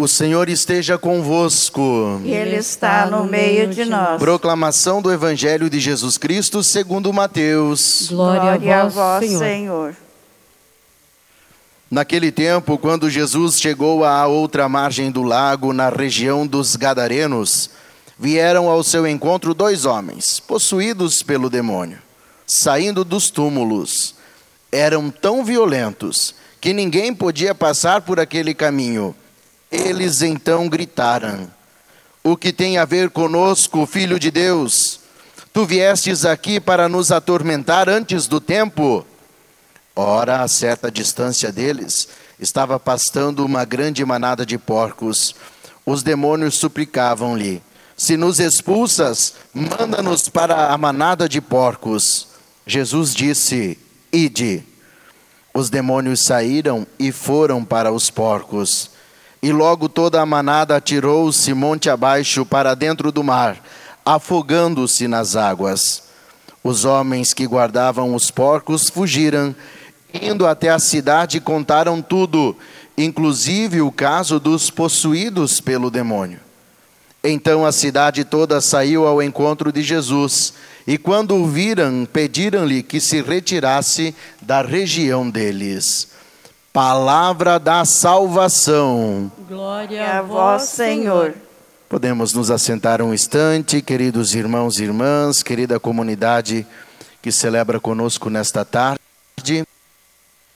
O Senhor esteja convosco. E Ele está no meio de nós. Proclamação do Evangelho de Jesus Cristo segundo Mateus. Glória a vós, Senhor. Naquele tempo, quando Jesus chegou à outra margem do lago, na região dos Gadarenos, vieram ao seu encontro 2 homens, possuídos pelo demônio, saindo dos túmulos. Eram tão violentos que ninguém podia passar por aquele caminho. Eles então gritaram: o que tem a ver conosco, Filho de Deus? Tu viestes aqui para nos atormentar antes do tempo? Ora, a certa distância deles, estava pastando uma grande manada de porcos. Os demônios suplicavam-lhe: se nos expulsas, manda-nos para a manada de porcos. Jesus disse: ide. Os demônios saíram e foram para os porcos. E logo toda a manada atirou-se monte abaixo para dentro do mar, afogando-se nas águas. Os homens que guardavam os porcos fugiram, indo até a cidade, contaram tudo, inclusive o caso dos possuídos pelo demônio. Então a cidade toda saiu ao encontro de Jesus, e quando o viram, pediram-lhe que se retirasse da região deles. Palavra da salvação. Glória a vós, Senhor. Podemos nos assentar um instante, queridos irmãos e irmãs, querida comunidade que celebra conosco nesta tarde.